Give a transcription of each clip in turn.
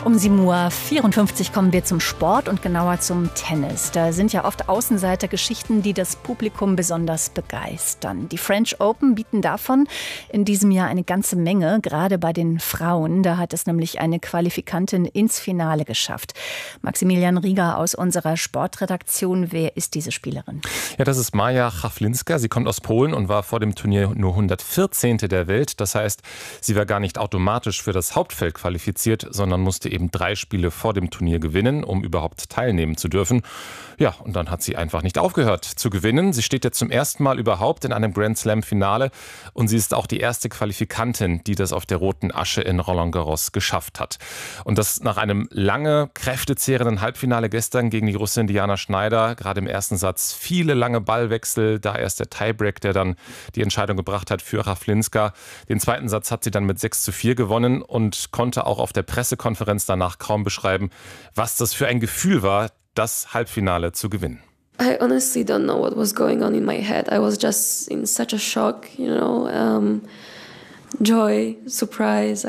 Um 7:54 Uhr kommen wir zum Sport und genauer zum Tennis. Da sind ja oft Außenseitergeschichten, die das Publikum besonders begeistern. Die French Open bieten davon in diesem Jahr eine ganze Menge, gerade bei den Frauen. Da hat es nämlich eine Qualifikantin ins Finale geschafft. Maximilian Rieger aus unserer Sportredaktion. Wer ist diese Spielerin? Ja, das ist Maja Chawlinska. Sie kommt aus Polen und war vor dem Turnier nur 114. der Welt. Das heißt, sie war gar nicht automatisch für das Hauptfeld qualifiziert, sondern musste eben 3 Spiele vor dem Turnier gewinnen, um überhaupt teilnehmen zu dürfen. Ja, und dann hat sie einfach nicht aufgehört zu gewinnen. Sie steht jetzt zum ersten Mal überhaupt in einem Grand Slam-Finale und sie ist auch die erste Qualifikantin, die das auf der roten Asche in Roland Garros geschafft hat. Und das nach einem lange, kräftezehrenden Halbfinale gestern gegen die Russin Diana Schneider. Gerade im ersten Satz viele lange Ballwechsel, da erst der Tiebreak, der dann die Entscheidung gebracht hat für Chawlinska. Den zweiten Satz hat sie dann mit 6:4 gewonnen und konnte auch auf der Pressekonferenz danach kaum beschreiben, was das für ein Gefühl war, das Halbfinale zu gewinnen. I honestly don't know what was going on in my head. I was just in such a shock, joy, surprise,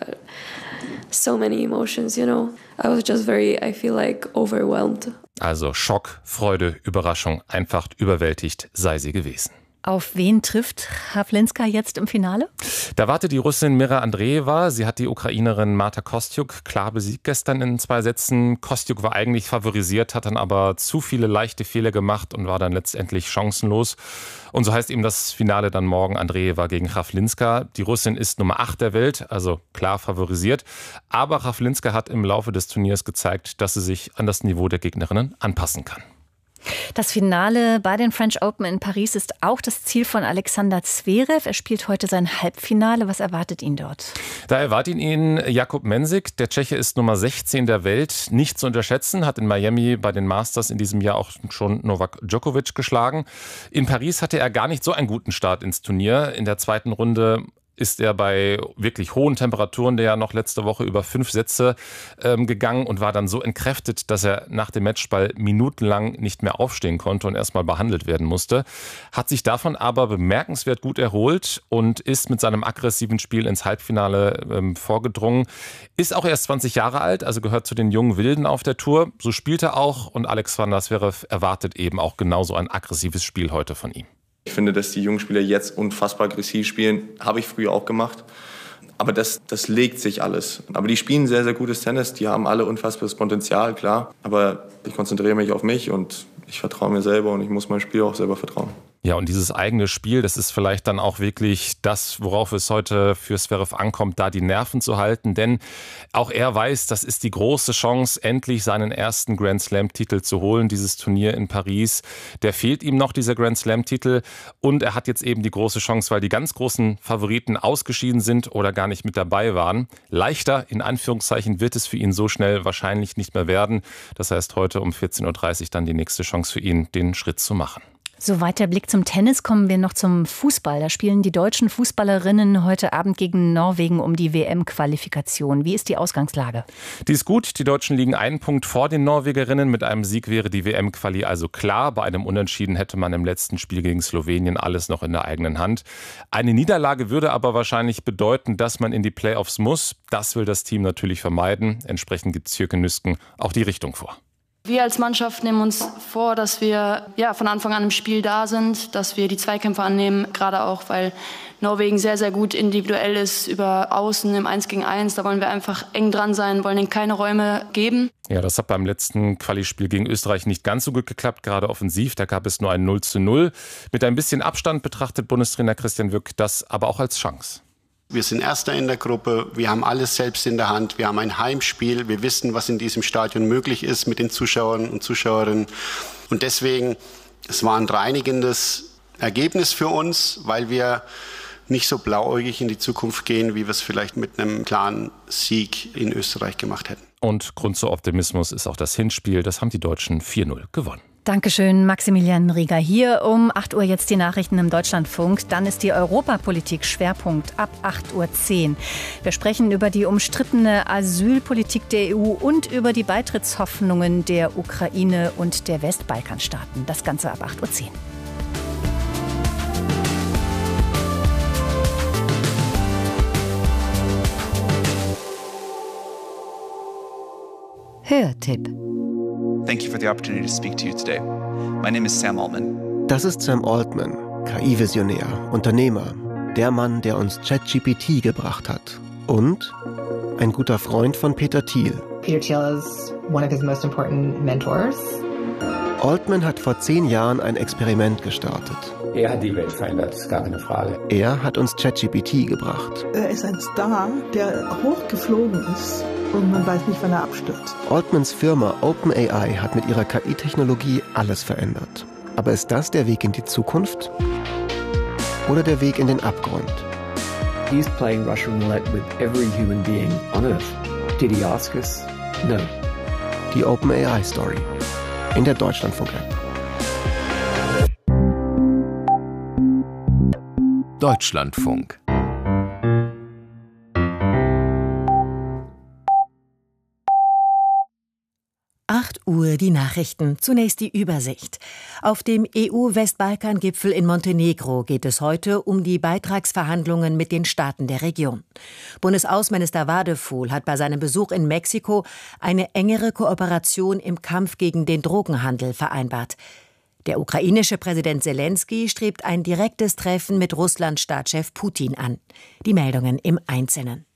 so many emotions, I was just I feel like overwhelmed. Also Schock, Freude, Überraschung, einfach überwältigt sei sie gewesen. Auf wen trifft Chawlinska jetzt im Finale? Da wartet die Russin Mira Andreeva. Sie hat die Ukrainerin Marta Kostyuk klar besiegt gestern in 2 Sätzen. Kostyuk war eigentlich favorisiert, hat dann aber zu viele leichte Fehler gemacht und war dann letztendlich chancenlos. Und so heißt eben das Finale dann morgen Andreeva gegen Chawlinska. Die Russin ist Nummer 8 der Welt, also klar favorisiert. Aber Chawlinska hat im Laufe des Turniers gezeigt, dass sie sich an das Niveau der Gegnerinnen anpassen kann. Das Finale bei den French Open in Paris ist auch das Ziel von Alexander Zverev. Er spielt heute sein Halbfinale. Was erwartet ihn dort? Da erwartet ihn Jakub Mensik. Der Tscheche ist Nummer 16 der Welt. Nicht zu unterschätzen, hat in Miami bei den Masters in diesem Jahr auch schon Novak Djokovic geschlagen. In Paris hatte er gar nicht so einen guten Start ins Turnier. In der zweiten Runde ist er bei wirklich hohen Temperaturen, der ja noch letzte Woche über 5 Sätze gegangen und war dann so entkräftet, dass er nach dem Matchball minutenlang nicht mehr aufstehen konnte und erstmal behandelt werden musste. Hat sich davon aber bemerkenswert gut erholt und ist mit seinem aggressiven Spiel ins Halbfinale vorgedrungen. Ist auch erst 20 Jahre alt, also gehört zu den jungen Wilden auf der Tour. So spielt er auch und Alexander Zverev erwartet eben auch genauso ein aggressives Spiel heute von ihm. Ich finde, dass die jungen Spieler jetzt unfassbar aggressiv spielen. Habe ich früher auch gemacht. Aber das legt sich alles. Aber die spielen sehr, sehr gutes Tennis. Die haben alle unfassbares Potenzial, klar. Aber ich konzentriere mich auf mich und ich vertraue mir selber und ich muss meinem Spiel auch selber vertrauen. Ja, und dieses eigene Spiel, das ist vielleicht dann auch wirklich das, worauf es heute für Zverev ankommt, da die Nerven zu halten. Denn auch er weiß, das ist die große Chance, endlich seinen ersten Grand Slam-Titel zu holen, dieses Turnier in Paris. Der fehlt ihm noch, dieser Grand Slam-Titel. Und er hat jetzt eben die große Chance, weil die ganz großen Favoriten ausgeschieden sind oder gar nicht mit dabei waren. Leichter, in Anführungszeichen, wird es für ihn so schnell wahrscheinlich nicht mehr werden. Das heißt, heute um 14:30 Uhr dann die nächste Chance für ihn, den Schritt zu machen. Soweit der Blick zum Tennis, kommen wir noch zum Fußball. Da spielen die deutschen Fußballerinnen heute Abend gegen Norwegen um die WM-Qualifikation. Wie ist die Ausgangslage? Die ist gut. Die Deutschen liegen 1 Punkt vor den Norwegerinnen. Mit einem Sieg wäre die WM-Quali also klar. Bei einem Unentschieden hätte man im letzten Spiel gegen Slowenien alles noch in der eigenen Hand. Eine Niederlage würde aber wahrscheinlich bedeuten, dass man in die Playoffs muss. Das will das Team natürlich vermeiden. Entsprechend gibt Sjöken Nüsken auch die Richtung vor. Wir als Mannschaft nehmen uns vor, dass wir von Anfang an im Spiel da sind, dass wir die Zweikämpfe annehmen, gerade auch, weil Norwegen sehr, sehr gut individuell ist, über Außen im 1 gegen 1. Da wollen wir einfach eng dran sein, wollen ihnen keine Räume geben. Ja, das hat beim letzten Quali-Spiel gegen Österreich nicht ganz so gut geklappt, gerade offensiv. Da gab es nur ein 0:0. Mit ein bisschen Abstand betrachtet Bundestrainer Christian Wück das aber auch als Chance. Wir sind Erster in der Gruppe, wir haben alles selbst in der Hand, wir haben ein Heimspiel, wir wissen, was in diesem Stadion möglich ist mit den Zuschauern und Zuschauerinnen. Und deswegen, es war ein reinigendes Ergebnis für uns, weil wir nicht so blauäugig in die Zukunft gehen, wie wir es vielleicht mit einem klaren Sieg in Österreich gemacht hätten. Und Grund zu Optimismus ist auch das Hinspiel, das haben die Deutschen 4:0 gewonnen. Dankeschön, Maximilian Rieger. Hier um 8 Uhr jetzt die Nachrichten im Deutschlandfunk. Dann ist die Europapolitik Schwerpunkt ab 8:10 Uhr. Wir sprechen über die umstrittene Asylpolitik der EU und über die Beitrittshoffnungen der Ukraine und der Westbalkanstaaten. Das Ganze ab 8:10 Uhr. Hörtipp. Thank you for the opportunity to speak to you today. My name is Sam Altman. Das ist Sam Altman, KI-Visionär, Unternehmer, der Mann, der uns ChatGPT gebracht hat. Und ein guter Freund von Peter Thiel. Peter Thiel is one of his most important mentors. Altman hat vor 10 Jahren ein Experiment gestartet. Er hat die Welt verändert, ist gar keine Frage. Er hat uns ChatGPT gebracht. Er ist ein Star, der hochgeflogen ist und man weiß nicht, wann er abstürzt. Altmans Firma OpenAI hat mit ihrer KI-Technologie alles verändert. Aber ist das der Weg in die Zukunft? Oder der Weg in den Abgrund? He's playing Russian roulette with every human being on Earth. Did he ask us? No. Die OpenAI-Story in der Deutschlandfunk-App. Deutschlandfunk. Uhr die Nachrichten. Zunächst die Übersicht. Auf dem EU-Westbalkan-Gipfel in Montenegro geht es heute um die Beitragsverhandlungen mit den Staaten der Region. Bundesaußenminister Wadefuhl hat bei seinem Besuch in Mexiko eine engere Kooperation im Kampf gegen den Drogenhandel vereinbart. Der ukrainische Präsident Selenskyj strebt ein direktes Treffen mit Russlands Staatschef Putin an. Die Meldungen im Einzelnen.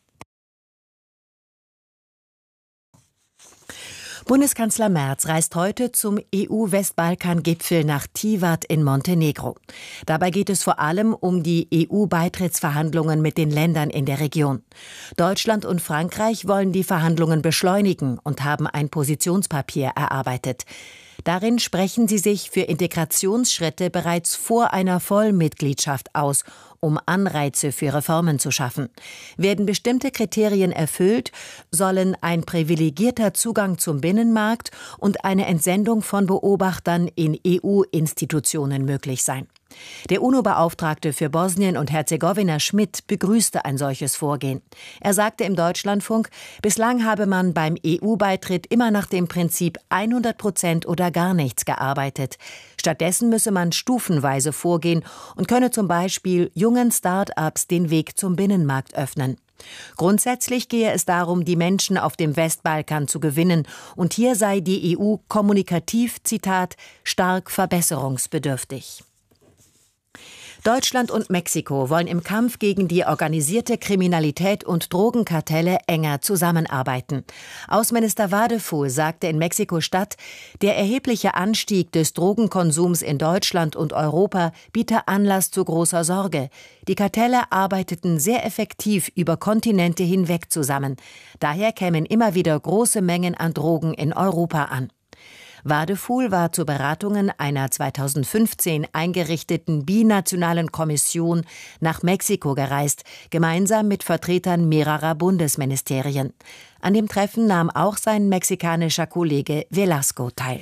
Bundeskanzler Merz reist heute zum EU-Westbalkan-Gipfel nach Tivat in Montenegro. Dabei geht es vor allem um die EU-Beitrittsverhandlungen mit den Ländern in der Region. Deutschland und Frankreich wollen die Verhandlungen beschleunigen und haben ein Positionspapier erarbeitet. Darin sprechen sie sich für Integrationsschritte bereits vor einer Vollmitgliedschaft aus, um Anreize für Reformen zu schaffen. Werden bestimmte Kriterien erfüllt, sollen ein privilegierter Zugang zum Binnenmarkt und eine Entsendung von Beobachtern in EU-Institutionen möglich sein. Der UNO-Beauftragte für Bosnien und Herzegowina Schmidt begrüßte ein solches Vorgehen. Er sagte im Deutschlandfunk, bislang habe man beim EU-Beitritt immer nach dem Prinzip 100% oder gar nichts gearbeitet. Stattdessen müsse man stufenweise vorgehen und könne zum Beispiel jungen Start-ups den Weg zum Binnenmarkt öffnen. Grundsätzlich gehe es darum, die Menschen auf dem Westbalkan zu gewinnen. Und hier sei die EU kommunikativ, Zitat, stark verbesserungsbedürftig. Deutschland und Mexiko wollen im Kampf gegen die organisierte Kriminalität und Drogenkartelle enger zusammenarbeiten. Außenminister Wadefuhl sagte in Mexiko-Stadt, der erhebliche Anstieg des Drogenkonsums in Deutschland und Europa biete Anlass zu großer Sorge. Die Kartelle arbeiteten sehr effektiv über Kontinente hinweg zusammen. Daher kämen immer wieder große Mengen an Drogen in Europa an. Wadefuhl war zu Beratungen einer 2015 eingerichteten binationalen Kommission nach Mexiko gereist, gemeinsam mit Vertretern mehrerer Bundesministerien. An dem Treffen nahm auch sein mexikanischer Kollege Velasco teil.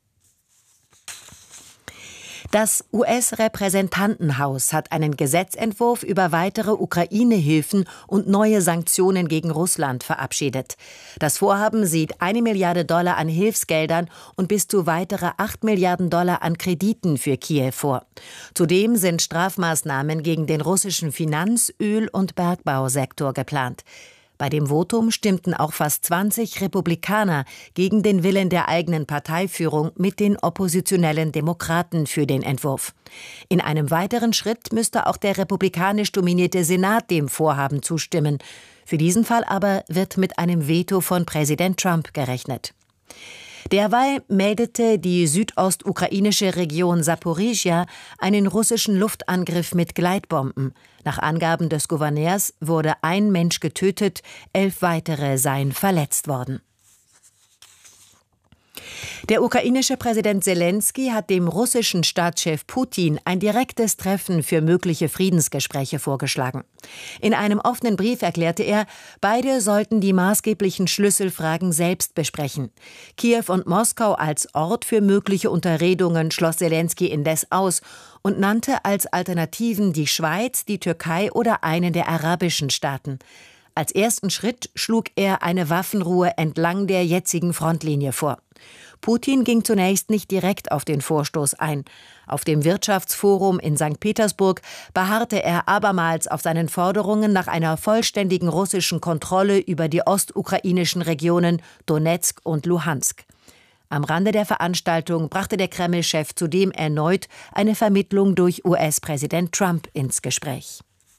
Das US-Repräsentantenhaus hat einen Gesetzentwurf über weitere Ukraine-Hilfen und neue Sanktionen gegen Russland verabschiedet. Das Vorhaben sieht $1 Milliarde an Hilfsgeldern und bis zu weitere $8 Milliarden an Krediten für Kiew vor. Zudem sind Strafmaßnahmen gegen den russischen Finanz-, Öl- und Bergbausektor geplant. Bei dem Votum stimmten auch fast 20 Republikaner gegen den Willen der eigenen Parteiführung mit den oppositionellen Demokraten für den Entwurf. In einem weiteren Schritt müsste auch der republikanisch dominierte Senat dem Vorhaben zustimmen. Für diesen Fall aber wird mit einem Veto von Präsident Trump gerechnet. Derweil meldete die südostukrainische Region Saporizhia einen russischen Luftangriff mit Gleitbomben. Nach Angaben des Gouverneurs wurde ein Mensch getötet, 11 weitere seien verletzt worden. Der ukrainische Präsident Selenskyj hat dem russischen Staatschef Putin ein direktes Treffen für mögliche Friedensgespräche vorgeschlagen. In einem offenen Brief erklärte er, beide sollten die maßgeblichen Schlüsselfragen selbst besprechen. Kiew und Moskau als Ort für mögliche Unterredungen schloss Selenskyj indes aus und nannte als Alternativen die Schweiz, die Türkei oder einen der arabischen Staaten. Als ersten Schritt schlug er eine Waffenruhe entlang der jetzigen Frontlinie vor. Putin ging zunächst nicht direkt auf den Vorstoß ein. Auf dem Wirtschaftsforum in St. Petersburg beharrte er abermals auf seinen Forderungen nach einer vollständigen russischen Kontrolle über die ostukrainischen Regionen Donezk und Luhansk. Am Rande der Veranstaltung brachte der Kreml-Chef zudem erneut eine Vermittlung durch US-Präsident Trump ins Gespräch.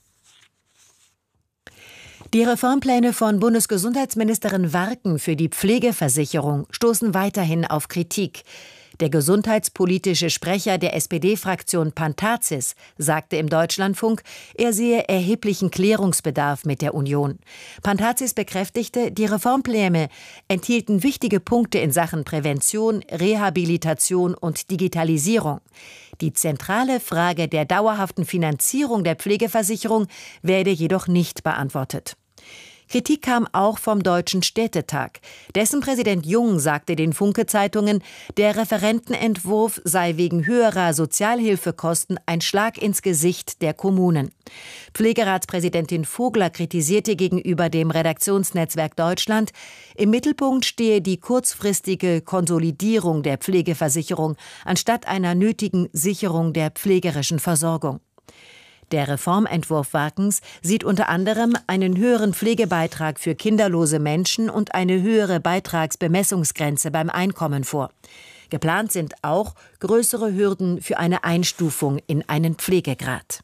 Die Reformpläne von Bundesgesundheitsministerin Warken für die Pflegeversicherung stoßen weiterhin auf Kritik. Der gesundheitspolitische Sprecher der SPD-Fraktion Pantazis sagte im Deutschlandfunk, er sehe erheblichen Klärungsbedarf mit der Union. Pantazis bekräftigte, die Reformpläne enthielten wichtige Punkte in Sachen Prävention, Rehabilitation und Digitalisierung. Die zentrale Frage der dauerhaften Finanzierung der Pflegeversicherung werde jedoch nicht beantwortet. Kritik kam auch vom Deutschen Städtetag. Dessen Präsident Jung sagte den Funke-Zeitungen, der Referentenentwurf sei wegen höherer Sozialhilfekosten ein Schlag ins Gesicht der Kommunen. Pflegeratspräsidentin Vogler kritisierte gegenüber dem Redaktionsnetzwerk Deutschland, im Mittelpunkt stehe die kurzfristige Konsolidierung der Pflegeversicherung anstatt einer nötigen Sicherung der pflegerischen Versorgung. Der Reformentwurf Warkens sieht unter anderem einen höheren Pflegebeitrag für kinderlose Menschen und eine höhere Beitragsbemessungsgrenze beim Einkommen vor. Geplant sind auch größere Hürden für eine Einstufung in einen Pflegegrad.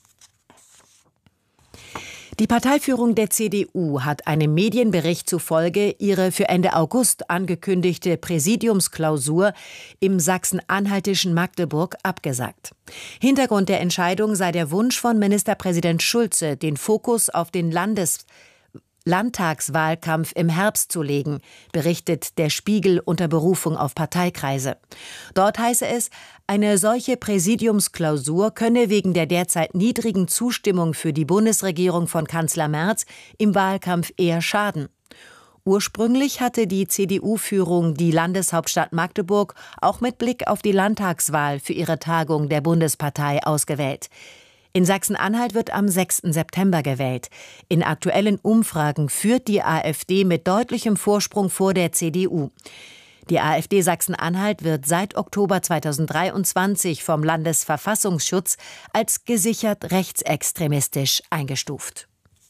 Die Parteiführung der CDU hat einem Medienbericht zufolge ihre für Ende August angekündigte Präsidiumsklausur im sachsen-anhaltischen Magdeburg abgesagt. Hintergrund der Entscheidung sei der Wunsch von Ministerpräsident Schulze, den Fokus auf den Landtagswahlkampf im Herbst zu legen, berichtet der Spiegel unter Berufung auf Parteikreise. Dort heiße es, eine solche Präsidiumsklausur könne wegen der derzeit niedrigen Zustimmung für die Bundesregierung von Kanzler Merz im Wahlkampf eher schaden. Ursprünglich hatte die CDU-Führung die Landeshauptstadt Magdeburg auch mit Blick auf die Landtagswahl für ihre Tagung der Bundespartei ausgewählt. In Sachsen-Anhalt wird am 6. September gewählt. In aktuellen Umfragen führt die AfD mit deutlichem Vorsprung vor der CDU. Die AfD Sachsen-Anhalt wird seit Oktober 2023 vom Landesverfassungsschutz als gesichert rechtsextremistisch eingestuft.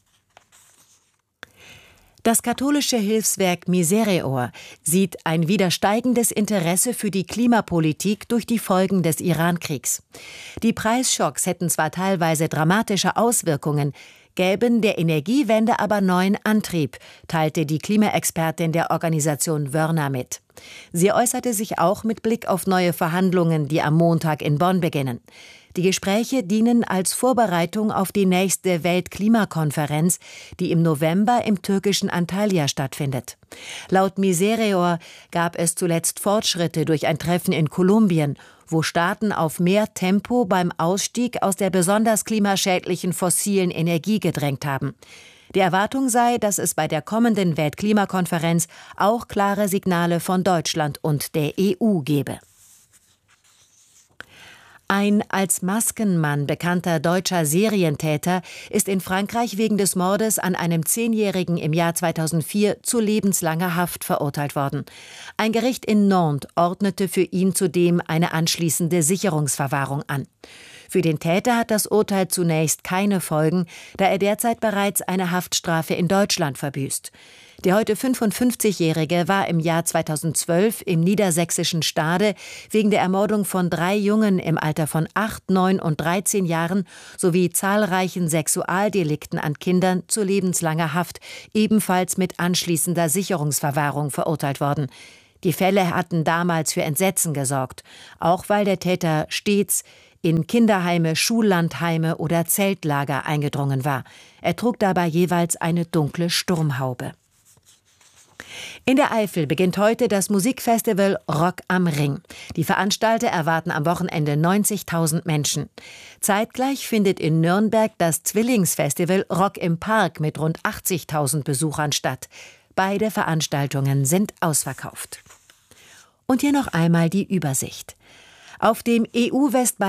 Das katholische Hilfswerk Misereor sieht ein wieder steigendes Interesse für die Klimapolitik durch die Folgen des Iran-Kriegs. Die Preisschocks hätten zwar teilweise dramatische Auswirkungen, gäben der Energiewende aber neuen Antrieb, teilte die Klimaexpertin der Organisation Wörner mit. Sie äußerte sich auch mit Blick auf neue Verhandlungen, die am Montag in Bonn beginnen. Die Gespräche dienen als Vorbereitung auf die nächste Weltklimakonferenz, die im November im türkischen Antalya stattfindet. Laut Misereor gab es zuletzt Fortschritte durch ein Treffen in Kolumbien, wo Staaten auf mehr Tempo beim Ausstieg aus der besonders klimaschädlichen fossilen Energie gedrängt haben. Die Erwartung sei, dass es bei der kommenden Weltklimakonferenz auch klare Signale von Deutschland und der EU gebe. Ein als Maskenmann bekannter deutscher Serientäter ist in Frankreich wegen des Mordes an einem 10-Jährigen im Jahr 2004 zu lebenslanger Haft verurteilt worden. Ein Gericht in Nantes ordnete für ihn zudem eine anschließende Sicherungsverwahrung an. Für den Täter hat das Urteil zunächst keine Folgen, da er derzeit bereits eine Haftstrafe in Deutschland verbüßt. Der heute 55-Jährige war im Jahr 2012 im niedersächsischen Stade wegen der Ermordung von 3 Jungen im Alter von 8, 9 und 13 Jahren sowie zahlreichen Sexualdelikten an Kindern zu lebenslanger Haft, ebenfalls mit anschließender Sicherungsverwahrung verurteilt worden. Die Fälle hatten damals für Entsetzen gesorgt, auch weil der Täter stets in Kinderheime, Schullandheime oder Zeltlager eingedrungen war. Er trug dabei jeweils eine dunkle Sturmhaube. In der Eifel beginnt heute das Musikfestival Rock am Ring. Die Veranstalter erwarten am Wochenende 90.000 Menschen. Zeitgleich findet in Nürnberg das Zwillingsfestival Rock im Park mit rund 80.000 Besuchern statt. Beide Veranstaltungen sind ausverkauft. Und hier noch einmal die Übersicht. Auf dem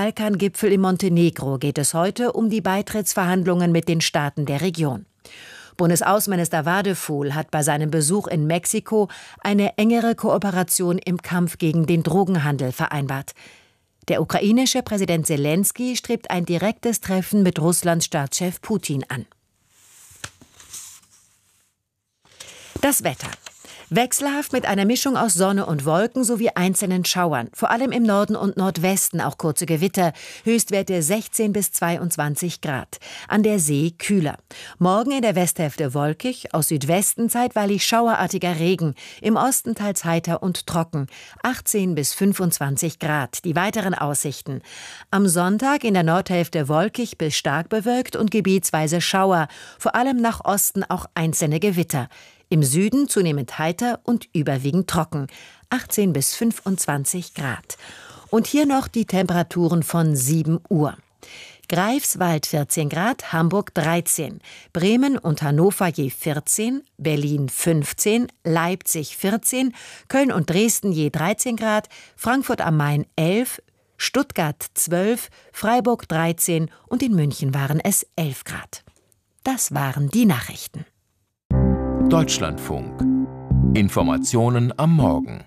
EU-Westbalkan-Gipfel in Montenegro geht es heute um die Beitrittsverhandlungen mit den Staaten der Region. Bundesaußenminister Wadefuhl hat bei seinem Besuch in Mexiko eine engere Kooperation im Kampf gegen den Drogenhandel vereinbart. Der ukrainische Präsident Selenskyj strebt ein direktes Treffen mit Russlands Staatschef Putin an. Das Wetter. Wechselhaft mit einer Mischung aus Sonne und Wolken sowie einzelnen Schauern. Vor allem im Norden und Nordwesten auch kurze Gewitter. Höchstwerte 16 bis 22 Grad. An der See kühler. Morgen in der Westhälfte wolkig, aus Südwesten zeitweilig schauerartiger Regen. Im Osten teils heiter und trocken. 18 bis 25 Grad. Die weiteren Aussichten. Am Sonntag in der Nordhälfte wolkig bis stark bewölkt und gebietsweise Schauer. Vor allem nach Osten auch einzelne Gewitter. Im Süden zunehmend heiter und überwiegend trocken, 18 bis 25 Grad. Und hier noch die Temperaturen von 7 Uhr. Greifswald 14 Grad, Hamburg 13, Bremen und Hannover je 14, Berlin 15, Leipzig 14, Köln und Dresden je 13 Grad, Frankfurt am Main 11, Stuttgart 12, Freiburg 13 und in München waren es 11 Grad. Das waren die Nachrichten. Deutschlandfunk. Informationen am Morgen.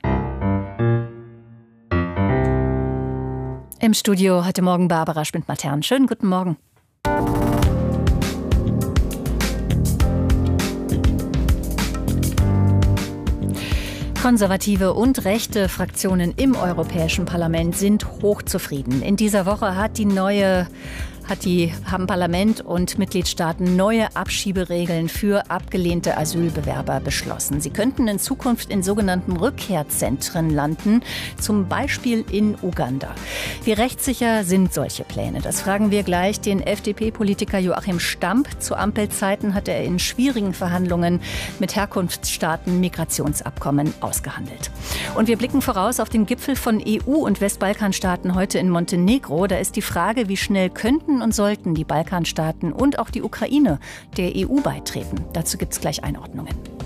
Im Studio heute Morgen Barbara Schmidt-Matern. Schönen guten Morgen. Konservative und rechte Fraktionen im Europäischen Parlament sind hochzufrieden. In dieser Woche haben Parlament und Mitgliedstaaten neue Abschieberegeln für abgelehnte Asylbewerber beschlossen. Sie könnten in Zukunft in sogenannten Rückkehrzentren landen, zum Beispiel in Uganda. Wie rechtssicher sind solche Pläne? Das fragen wir gleich den FDP-Politiker Joachim Stamp. Zu Ampelzeiten hat er in schwierigen Verhandlungen mit Herkunftsstaaten Migrationsabkommen ausgehandelt. Und wir blicken voraus auf den Gipfel von EU- und Westbalkanstaaten heute in Montenegro. Da ist die Frage, wie schnell könnten und sollten die Balkanstaaten und auch die Ukraine der EU beitreten. Dazu gibt es gleich Einordnungen.